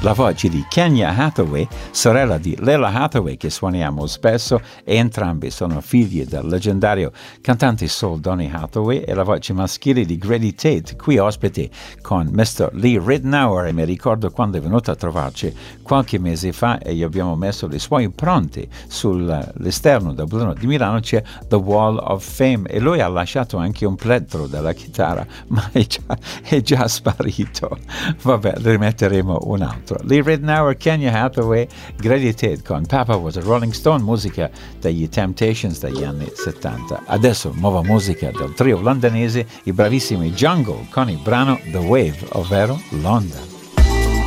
la voce di Kenya Hathaway, sorella di Lalah Hathaway che suoniamo spesso, e entrambi sono figli del leggendario cantante soul Donny Hathaway, e la voce maschile di Grady Tate, qui ospite con Mr. Lee Ritenour. E mi ricordo quando è venuto a trovarci qualche mese fa e gli abbiamo messo le sue impronte sull'esterno del Bruno di Milano, c'è The Wall of Fame, e lui ha lasciato anche un plettro della chitarra, ma è già sparito. Vabbè, rimetteremo un altro. Lee Ritenour, Kenya Hathaway, Grady Tate con Papa Was a Rolling Stone, musica degli Temptations degli anni 70. Adesso nuova musica del trio londinese, i bravissimi Jungle, con il brano The Wave, ovvero London.